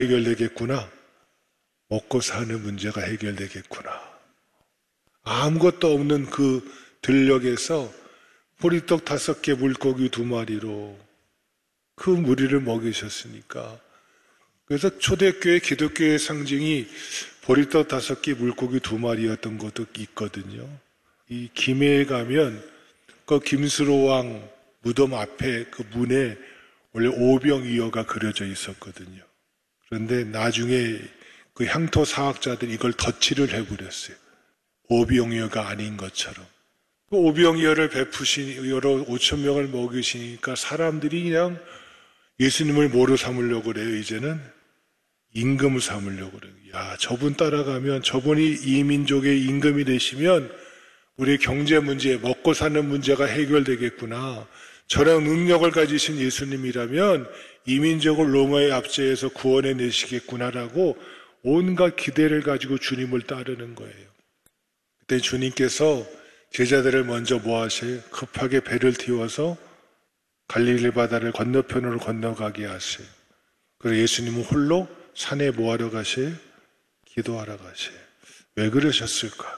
해결되겠구나. 먹고 사는 문제가 해결되겠구나. 아무것도 없는 그 들녘에서 보리떡 5개, 물고기 2마리로 그 무리를 먹이셨으니까. 그래서 초대교회, 기독교의 상징이 보리떡 5개, 물고기 2마리였던 것도 있거든요. 이 김해에 가면 그 김수로왕 무덤 앞에 그 문에 원래 오병이어가 그려져 있었거든요. 그런데 나중에 그 향토 사학자들이 이걸 덧칠을 해버렸어요. 오병이어가 아닌 것처럼. 그 오병이어를 베푸신 여러 5,000명을 먹이시니까 사람들이 그냥 예수님을 뭐로 삼으려고 그래요? 이제는 임금을 삼으려고 그래요. 야, 저분 따라가면, 저분이 이 민족의 임금이 되시면 우리의 경제 문제, 먹고 사는 문제가 해결되겠구나. 저런 능력을 가지신 예수님이라면 이 민족을 로마의 압제에서 구원해 내시겠구나라고 온갖 기대를 가지고 주님을 따르는 거예요. 그때 주님께서 제자들을 먼저 뭐 하세요? 급하게 배를 띄워서 갈릴리 바다를 건너편으로 건너가게 하세요. 그래서 예수님은 홀로 산에 뭐 하러 가세요? 기도하러 가세요. 왜 그러셨을까?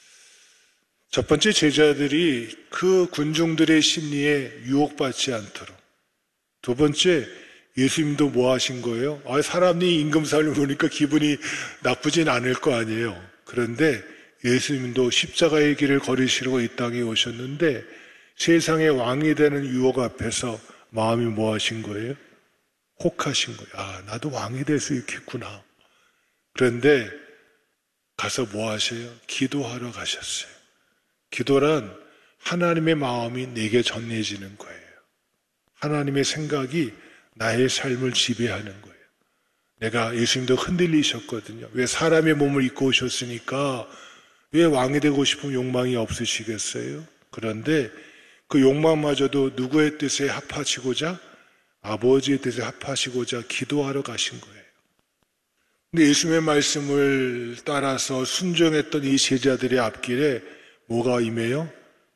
첫 번째, 제자들이 그 군중들의 심리에 유혹받지 않도록. 두 번째, 예수님도 뭐 하신 거예요? 사람이 임금살을 보니까 기분이 나쁘진 않을 거 아니에요. 그런데 예수님도 십자가의 길을 걸으시려고 이 땅에 오셨는데 세상의 왕이 되는 유혹 앞에서 마음이 뭐 하신 거예요? 혹하신 거예요. 나도 왕이 될 수 있겠구나. 그런데 가서 뭐 하세요? 기도하러 가셨어요. 기도란 하나님의 마음이 내게 전해지는 거예요. 하나님의 생각이 나의 삶을 지배하는 거예요. 내가 예수님도 흔들리셨거든요. 왜 사람의 몸을 입고 오셨으니까 왜 왕이 되고 싶은 욕망이 없으시겠어요? 그런데 그 욕망마저도 누구의 뜻에 합하시고자? 아버지의 뜻에 합하시고자 기도하러 가신 거예요. 근데 예수님의 말씀을 따라서 순종했던 이 제자들의 앞길에 뭐가 임해요?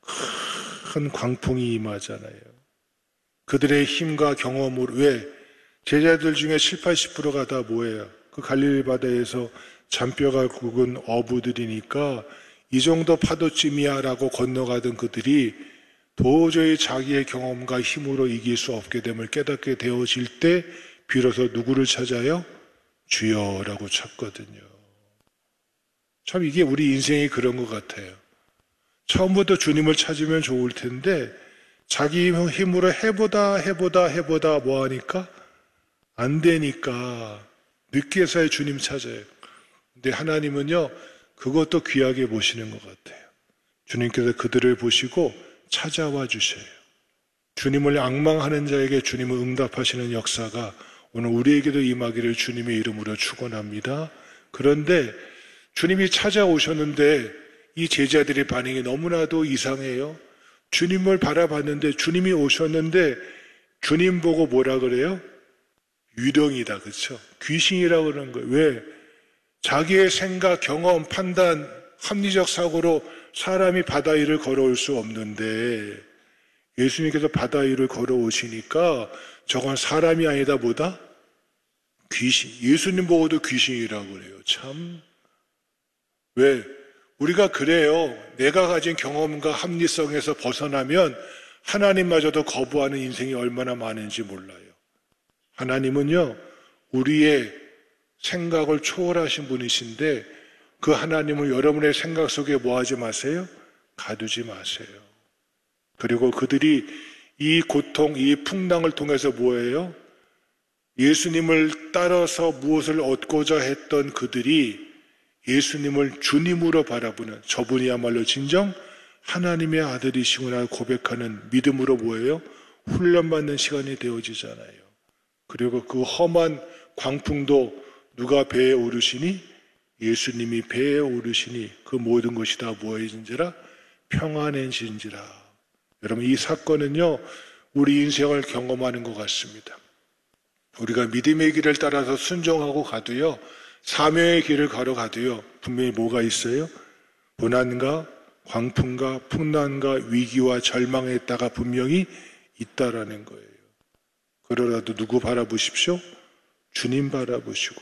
큰 광풍이 임하잖아요. 그들의 힘과 경험으로, 왜? 제자들 중에 70~80%가 다 뭐예요? 그 갈릴리 바다에서 잔뼈가 굵은 어부들이니까 이 정도 파도쯤이야 라고 건너가던 그들이 도저히 자기의 경험과 힘으로 이길 수 없게 됨을 깨닫게 되어질 때 비로소 누구를 찾아요? 주여라고 찾거든요. 참 이게 우리 인생이 그런 것 같아요. 처음부터 주님을 찾으면 좋을 텐데 자기 힘으로 해보다 뭐하니까? 안 되니까 늦게서야 주님 찾아요. 근데 하나님은요, 그것도 귀하게 보시는 것 같아요. 주님께서 그들을 보시고 찾아와 주셔요. 주님을 앙망하는 자에게 주님은 응답하시는 역사가 오늘 우리에게도 임하기를 주님의 이름으로 축원합니다. 그런데 주님이 찾아오셨는데 이 제자들의 반응이 너무나도 이상해요. 주님을 바라봤는데 주님이 오셨는데 주님 보고 뭐라 그래요? 유령이다, 그렇죠? 귀신이라고 그러는 거예요. 왜? 자기의 생각, 경험, 판단, 합리적 사고로 사람이 바다 위를 걸어올 수 없는데 예수님께서 바다 위를 걸어오시니까 저건 사람이 아니다 뭐다? 귀신. 예수님 보고도 귀신이라고 그래요. 참. 왜? 우리가 그래요. 내가 가진 경험과 합리성에서 벗어나면 하나님마저도 거부하는 인생이 얼마나 많은지 몰라요. 하나님은요, 우리의 생각을 초월하신 분이신데 그 하나님을 여러분의 생각 속에 뭐 하지 마세요? 가두지 마세요. 그리고 그들이 이 고통, 이 풍랑을 통해서 뭐예요? 예수님을 따라서 무엇을 얻고자 했던 그들이 예수님을 주님으로 바라보는, 저분이야말로 진정 하나님의 아들이시구나 고백하는 믿음으로 뭐예요? 훈련받는 시간이 되어지잖아요. 그리고 그 험한 광풍도 누가 배에 오르시니? 예수님이 배에 오르시니 그 모든 것이 다 뭐해진지라? 평안해진지라. 여러분, 이 사건은요, 우리 인생을 경험하는 것 같습니다. 우리가 믿음의 길을 따라서 순종하고 가도요, 사명의 길을 걸어가도요, 분명히 뭐가 있어요? 고난과 광풍과 풍랑과 위기와 절망에 있다가 분명히 있다라는 거예요. 그러라도 누구 바라보십시오? 주님 바라보시고